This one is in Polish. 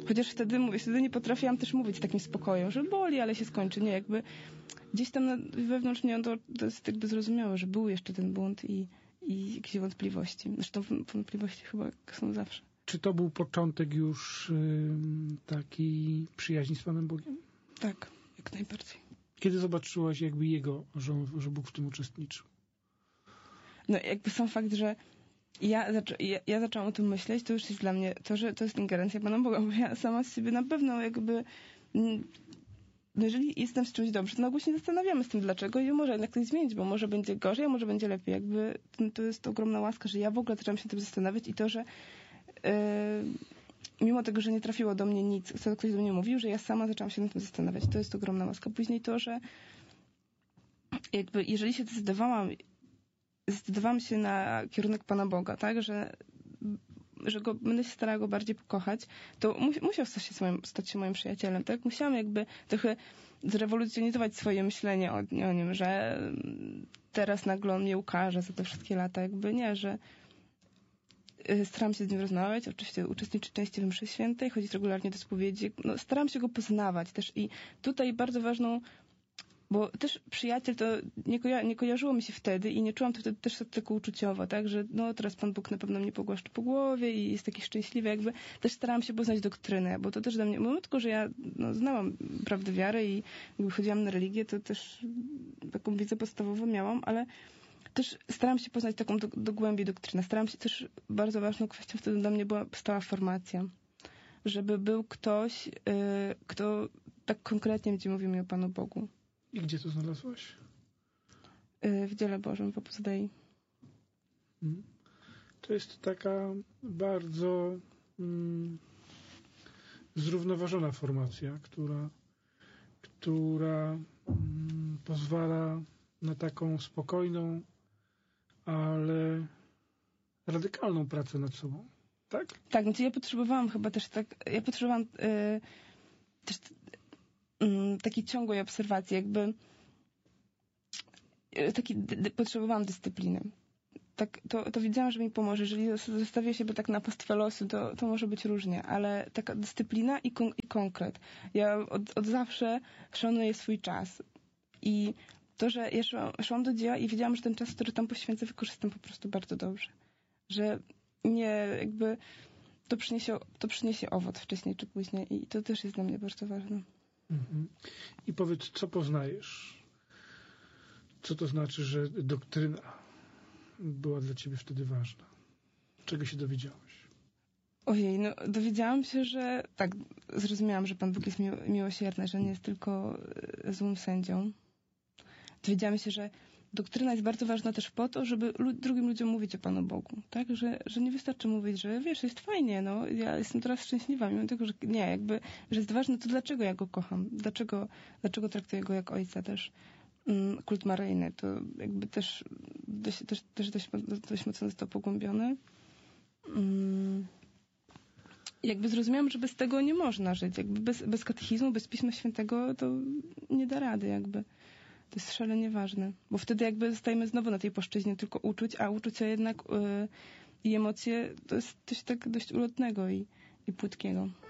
Chociaż wtedy, mówię, wtedy nie potrafiłam też mówić z takim spokojem, że boli, ale się skończy. Nie, jakby gdzieś tam wewnątrz mnie to jest jakby zrozumiałe, że był jeszcze ten bunt i jakieś wątpliwości. Zresztą wątpliwości chyba są zawsze. Czy to był początek już takiej przyjaźni z Panem Bogiem? Tak, jak najbardziej. Kiedy zobaczyłaś jakby jego, że Bóg w tym uczestniczył? No jakby sam fakt, że ja zaczęłam o tym myśleć, to już jest dla mnie to, że to jest ingerencja Pana Boga, bo ja sama z siebie na pewno jakby jeżeli jestem z czymś dobrze, to na ogół się nie zastanawiamy z tym dlaczego i może jednak coś zmienić, bo może będzie gorzej, a może będzie lepiej. Jakby to jest ogromna łaska, że ja w ogóle zaczęłam się tym zastanawiać i to, że mimo tego, że nie trafiło do mnie nic, co ktoś do mnie mówił, że ja sama zaczęłam się nad tym zastanawiać. To jest ogromna łaska. Później to, że jakby jeżeli się zdecydowałam się na kierunek Pana Boga, tak, że będę się starała go bardziej pokochać, to musiał stać się moim przyjacielem, tak? Musiałam jakby trochę zrewolucjonizować swoje myślenie o nim, że teraz nagle on mnie ukaże za te wszystkie lata, jakby nie, że staram się z nim rozmawiać, oczywiście uczestniczyć częściej w mszy świętej, chodzić regularnie do spowiedzi, no, staram się go poznawać też i tutaj bardzo ważną, bo też przyjaciel to nie kojarzyło mi się wtedy i nie czułam to wtedy też tylko uczuciowo, tak, że no teraz Pan Bóg na pewno mnie pogłaszczy po głowie i jest taki szczęśliwy, jakby też starałam się poznać doktrynę, bo to też dla mnie, mimo tylko, że ja znałam prawdę wiary i jakby chodziłam na religię, to też taką wiedzę podstawową miałam, ale też starałam się poznać taką do głębi doktrynę. Starałam się też, bardzo ważną kwestią wtedy dla mnie była stała formacja. Żeby był ktoś, kto tak konkretnie będzie mówił mi o Panu Bogu. I gdzie to znalazłaś? W Dziele Bożym, w Opus Dei. To jest taka bardzo zrównoważona formacja, która pozwala na taką spokojną, ale radykalną pracę nad sobą. Tak? Tak, znaczy ja potrzebowałam chyba też też takiej ciągłej obserwacji, jakby potrzebowałam dyscypliny. Tak, to wiedziałam, że mi pomoże. Jeżeli zostawię siebie tak na pastwę losu, to może być różnie, ale taka dyscyplina i konkret. Ja od zawsze szanuję swój czas. I to, że ja szłam do dzieła i wiedziałam, że ten czas, który tam poświęcę, wykorzystam po prostu bardzo dobrze. Że nie, jakby to przyniesie owoc wcześniej czy później i to też jest dla mnie bardzo ważne. Mhm. I powiedz, co poznajesz? Co to znaczy, że doktryna była dla ciebie wtedy ważna? Czego się dowiedziałaś? Ojej, no dowiedziałam się, że tak, zrozumiałam, że Pan Bóg jest miłosierny, że nie jest tylko złym sędzią. Dowiedziałam się, że doktryna jest bardzo ważna też po to, żeby drugim ludziom mówić o Panu Bogu, tak? Że nie wystarczy mówić, że wiesz, jest fajnie, no, ja jestem teraz szczęśliwa, mimo tego, że nie, jakby, że jest ważne to, dlaczego ja go kocham, dlaczego traktuję go jak ojca też. Kult maryjny, to jakby też dość mocno jest to pogłębione. Jakby zrozumiałam, że bez tego nie można żyć, jakby bez katechizmu, bez Pisma Świętego to nie da rady, jakby. To jest szalenie ważne, bo wtedy jakby zostajemy znowu na tej płaszczyźnie tylko uczuć, a uczucia jednak i emocje to jest coś tak dość ulotnego i płytkiego.